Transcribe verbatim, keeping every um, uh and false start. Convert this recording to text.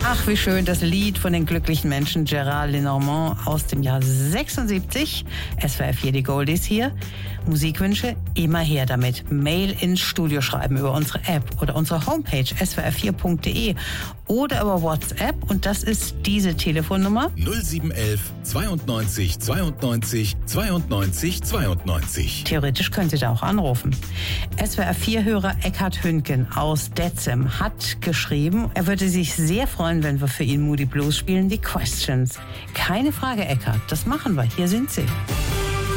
Ach, wie schön, das Lied von den glücklichen Menschen Gérald Lenormand aus dem Jahr sechsundsiebzig. S W R vier, die Goldies hier. Musikwünsche, immer her damit. Mail ins Studio schreiben über unsere App oder unsere Homepage s w r vier punkt d e oder über WhatsApp. Und das ist diese Telefonnummer. null sieben eins eins zweiundneunzig zweiundneunzig zweiundneunzig zweiundneunzig. Theoretisch können Sie da auch anrufen. S W R vier-Hörer Eckhard Hünken aus Detzem hat geschrieben, er würde sich sehr freuen, wenn wir für ihn Moody Blues spielen, die Questions. Keine Frage, Eckhard, das machen wir. Hier sind sie.